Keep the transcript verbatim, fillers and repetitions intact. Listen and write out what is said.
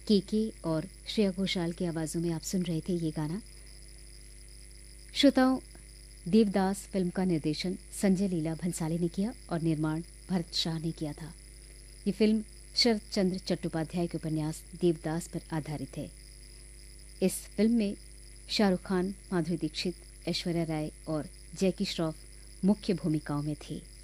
केके और श्रेया घोषाल की आवाज़ों में आप सुन रहे थे ये गाना। श्रोताओं, देवदास फिल्म का निर्देशन संजय लीला भंसाली ने किया और निर्माण भरत शाह ने किया था। ये फिल्म शरत चंद्र चट्टोपाध्याय के उपन्यास देवदास पर आधारित है। इस फिल्म में शाहरुख खान, माधुरी दीक्षित, ऐश्वर्या राय और जैकी श्रॉफ मुख्य भूमिकाओं में थे।